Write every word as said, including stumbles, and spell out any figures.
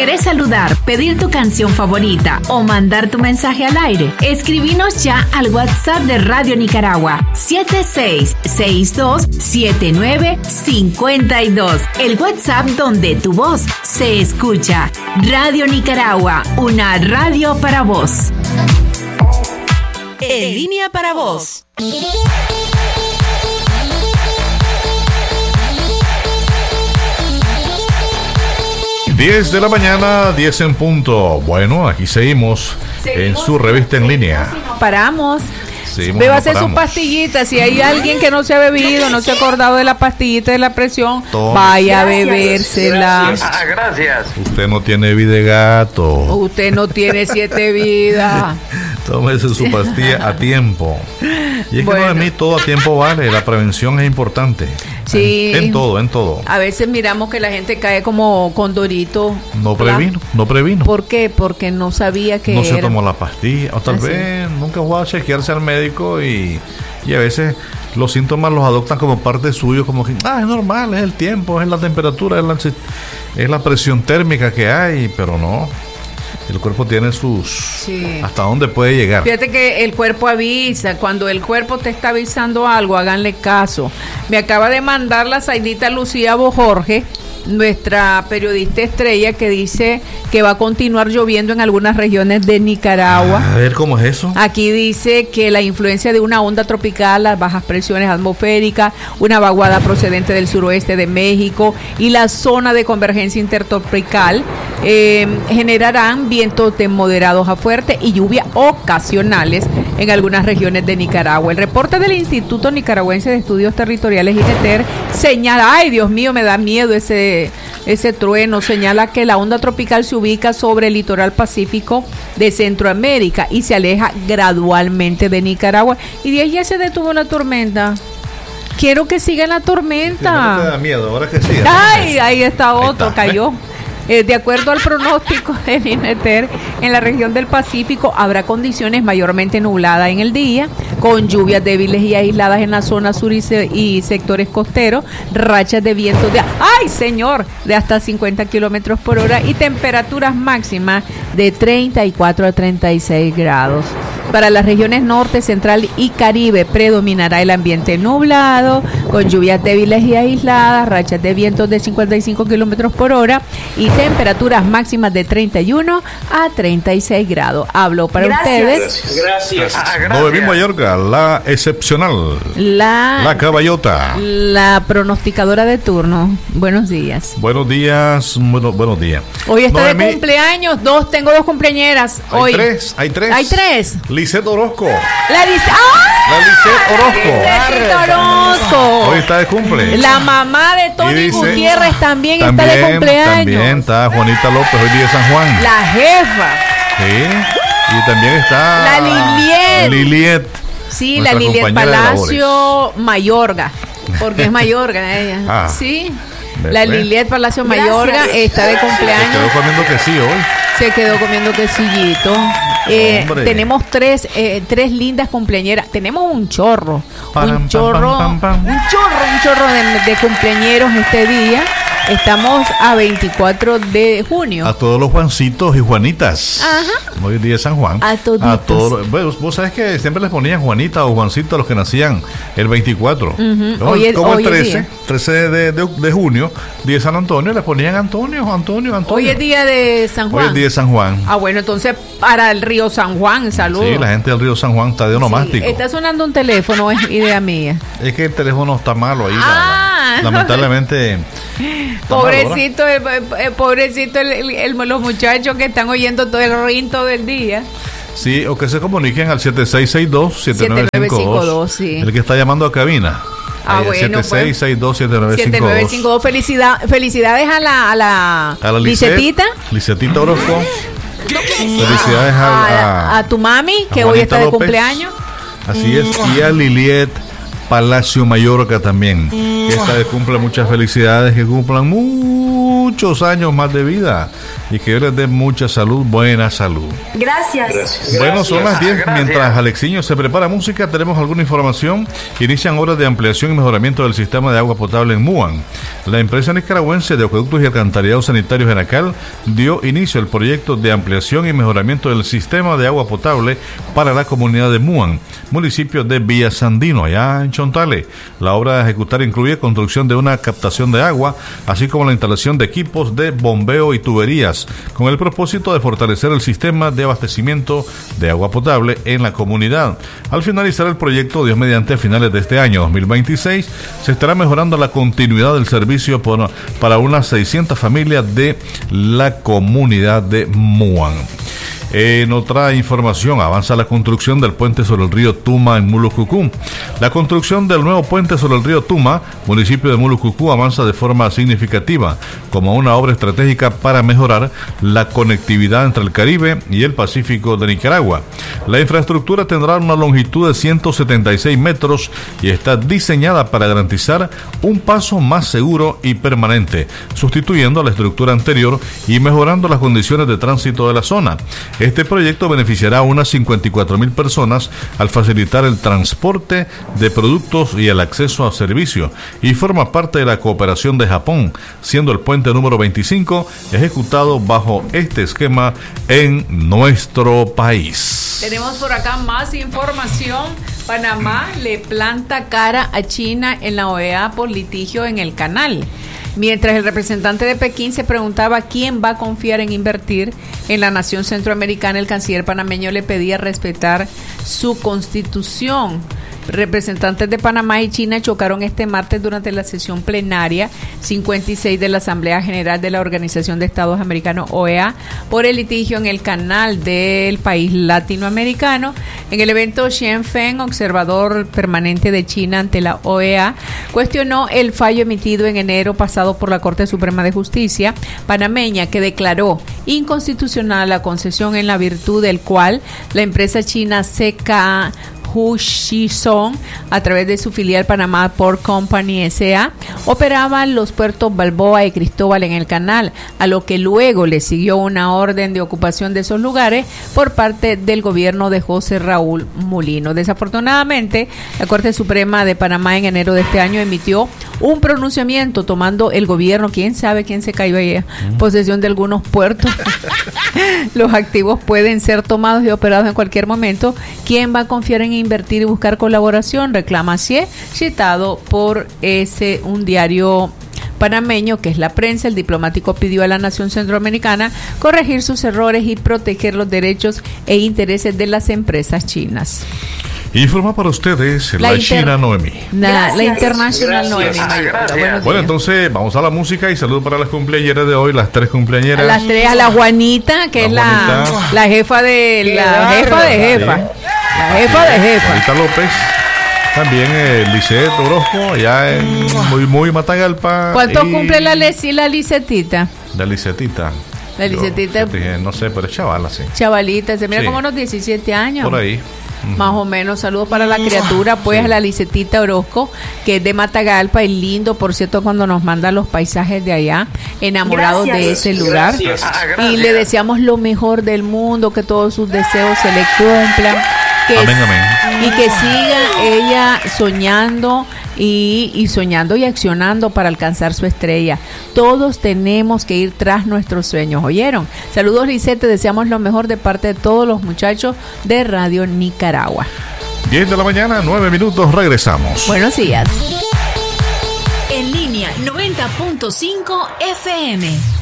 ¿Querés saludar, pedir tu canción favorita o mandar tu mensaje al aire? Escribinos ya al WhatsApp de Radio Nicaragua siete seis seis dos siete nueve cinco dos. El WhatsApp donde tu voz se escucha. Radio Nicaragua, una radio para vos. En línea para vos. diez de la mañana, diez en punto. Bueno, aquí seguimos, seguimos en su revista en línea. Paramos. Bébase no su pastillita. Si hay alguien que no se ha bebido, no se ha acordado de la pastillita de la presión, Tome. Vaya a bebérsela. Gracias. Ah, gracias. Usted no tiene vida de gato. Usted no tiene siete vidas. Tómese su pastilla a tiempo. Y es bueno. que no, de mí todo a tiempo vale. La prevención es importante. Sí. En, en todo, en todo. A veces miramos que la gente cae como condorito. No previno, no previno. ¿Por qué? Porque no sabía que No era. se tomó la pastilla. O tal ¿Ah, vez sí? nunca fue a chequearse al médico y, y a veces los síntomas los adoptan como parte suyo, como que, ah, es normal, es el tiempo, es la temperatura, es la, es la presión térmica que hay, pero no. El cuerpo tiene sus... Sí. ¿Hasta dónde puede llegar? Fíjate que el cuerpo avisa. Cuando el cuerpo te está avisando algo, háganle caso. Me acaba de mandar la Zaidita Lucía Bojorge, nuestra periodista estrella, que dice que va a continuar lloviendo en algunas regiones de Nicaragua. A ver, ¿cómo es eso? Aquí dice que la influencia de una onda tropical, las bajas presiones atmosféricas, una vaguada procedente del suroeste de México y la zona de convergencia intertropical eh, generarán vientos de moderados a fuertes y lluvias ocasionales en algunas regiones de Nicaragua. El reporte del Instituto Nicaragüense de Estudios Territoriales, INETER, señala, ay Dios mío, me da miedo ese ese trueno, señala que la onda tropical se ubica sobre el litoral pacífico de Centroamérica y se aleja gradualmente de Nicaragua. Y de ahí ya se detuvo la tormenta. Quiero que siga la tormenta. No te da miedo, ahora que siga. Ay, ahí está otro, ahí está. Cayó. Eh, de acuerdo al pronóstico del INETER, en la región del Pacífico habrá condiciones mayormente nubladas en el día, con lluvias débiles y aisladas en la zona sur y, se, y sectores costeros, rachas de vientos de, ¡ay señor!, de hasta cincuenta kilómetros por hora y temperaturas máximas de treinta y cuatro a treinta y seis grados. Para las regiones norte, central y Caribe predominará el ambiente nublado, con lluvias débiles y aisladas, rachas de vientos de cincuenta y cinco kilómetros por hora y temperaturas máximas de treinta y uno a treinta y seis grados. Hablo para gracias. ustedes. Gracias. Gracias. Ah, gracias. Noemí Mayorga, la excepcional. La, la caballota. La pronosticadora de turno. Buenos días. Buenos días. Bueno, buenos días. Hoy está Noemí, de cumpleaños. Dos, tengo dos cumpleañeras. Hay hoy. tres. Hay tres. Hay tres. Lisette Orozco. La Lisette. ¡Ah! La Lisette Orozco. Lisette Orozco. Hoy está de cumple. La mamá de Tony dice, Gutiérrez también, también está de cumpleaños. También está Juanita López, hoy día de San Juan. La jefa. Sí. Y también está la Liliet. Liliet. Sí, la Liliet Palacio Mayorga. Porque es Mayorga ella. Ah, sí. La Liliet Palacio Mayorga Gracias. está de cumpleaños. Se quedó comiendo quesillo hoy. Se quedó comiendo quesillito. Eh, tenemos tres, eh, tres lindas cumpleañeras. Tenemos un chorro, Param, un chorro, pam, pam, pam, pam. un chorro, un chorro de, de cumpleañeros este día. Estamos a veinticuatro de junio. A todos los Juancitos y Juanitas. Ajá. Hoy día de San Juan. A toditos. A todos. Bueno, vos sabés que siempre les ponían Juanita o Juancito a los que nacían el veinticuatro. Uh-huh. ¿No? Hoy es, Como hoy el trece, trece de, de, de junio, día de San Antonio, les ponían Antonio, Antonio, Antonio. Hoy es día de San Juan. Hoy es día de San Juan. Ah, bueno, entonces para el río San Juan, saludos. Sí, la gente del río San Juan está de onomástico. Sí, está sonando un teléfono, es idea mía. Es que el teléfono está malo ahí. Ah. La, lamentablemente. Pobrecito, el, el, pobrecito el, el, el, los muchachos que están oyendo todo el ring todo el día. Sí, o que se comuniquen al siete seis seis dos siete nueve cinco dos. Sí. El que está llamando a cabina. Ah, bueno, siete seis seis dos siete nueve cinco dos. Felicidad, felicidades a la a la, a la Lisetita. Lisetita Orozco. Felicidades a, a, a, a tu mami, que hoy está de López. cumpleaños. Así es. Y a Liliet Palacio Mayorga también. Que esta vez cumple muchas felicidades, que cumplan mucho muchos años más de vida y que Dios les dé mucha salud, buena salud. Gracias. Gracias. Bueno, son las diez. Gracias. Mientras Alexiño se prepara música, tenemos alguna información. Inician obras de ampliación y mejoramiento del sistema de agua potable en Muan. La empresa nicaragüense de acueductos y alcantarillados sanitarios Enacal dio inicio al proyecto de ampliación y mejoramiento del sistema de agua potable para la comunidad de Muan, municipio de Villa Sandino, allá en Chontale. La obra a ejecutar incluye construcción de una captación de agua, así como la instalación de equipos de bombeo y tuberías, con el propósito de fortalecer el sistema de abastecimiento de agua potable en la comunidad. Al finalizar el proyecto, Dios mediante, a finales de este año dos mil veintiséis, se estará mejorando la continuidad del servicio por, para unas seiscientas familias de la comunidad de Muan. En otra información, avanza la construcción del puente sobre el río Tuma en Mulucucú. La construcción del nuevo puente sobre el río Tuma, municipio de Mulucucú, avanza de forma significativa como una obra estratégica para mejorar la conectividad entre el Caribe y el Pacífico de Nicaragua. La infraestructura tendrá una longitud de ciento setenta y seis metros y está diseñada para garantizar un paso más seguro y permanente, sustituyendo a la estructura anterior y mejorando las condiciones de tránsito de la zona. Este proyecto beneficiará a unas cincuenta y cuatro mil personas al facilitar el transporte de productos y el acceso a servicios, y forma parte de la cooperación de Japón, siendo el puente número veinticinco ejecutado bajo este esquema en nuestro país. Tenemos por acá más información. Panamá le planta cara a China en la O E A por litigio en el canal. Mientras el representante de Pekín se preguntaba quién va a confiar en invertir en la nación centroamericana, el canciller panameño le pedía respetar su constitución. Representantes de Panamá y China chocaron este martes durante la sesión plenaria cincuenta y seis de la Asamblea General de la Organización de Estados Americanos, O E A, por el litigio en el canal del país latinoamericano. En el evento, Xian Feng, observador permanente de China ante la O E A, cuestionó el fallo emitido en enero pasado por la Corte Suprema de Justicia panameña, que declaró inconstitucional la concesión en la virtud del cual la empresa china C K Hushizong, a través de su filial Panamá Port Company S A, operaba los puertos Balboa y Cristóbal en el canal, a lo que luego le siguió una orden de ocupación de esos lugares por parte del gobierno de José Raúl Mulino. Desafortunadamente, la Corte Suprema de Panamá en enero de este año emitió un pronunciamiento tomando el gobierno, quién sabe quién se cayó ahí, mm. posesión de algunos puertos. Los activos pueden ser tomados y operados en cualquier momento. ¿Quién va a confiar en invertir y buscar colaboración? Reclama Xie, citado por ese un diario panameño que es La Prensa. El diplomático pidió a la nación centroamericana corregir sus errores y proteger los derechos e intereses de las empresas chinas. Informa para ustedes la, la inter... China Noemí. La, la Internacional Noemí. Bueno, bueno, entonces vamos a la música y saludos para las cumpleañeras de hoy, las tres cumpleañeras. A las tres, a la Juanita, que la es la, la jefa de la jefa de jefa. La jefa de jefa. Juanita López. También eh, Lisette Orozco, allá en muy, muy Matagalpa. ¿Cuánto y... cumple la, Leci, la Licetita? La Licetita. La Licetita. Yo, no sé, pero es chavala, sí. Chavalita, se mira sí. como unos diecisiete años. Por ahí. Más o menos. Saludos para la criatura, pues, sí. a la Licetita Orozco, que es de Matagalpa, y lindo, por cierto, cuando nos manda los paisajes de allá, enamorados gracias. de ese lugar. Gracias. Y le deseamos lo mejor del mundo, que todos sus deseos se le cumplan. Que amén, amén. Y que siga ella soñando y, y soñando y accionando para alcanzar su estrella. Todos tenemos que ir tras nuestros sueños, ¿oyeron? Saludos, Lisette, te deseamos lo mejor de parte de todos los muchachos de Radio Nicaragua. diez de la mañana, nueve minutos, regresamos. Buenos días. En línea noventa punto cinco F M.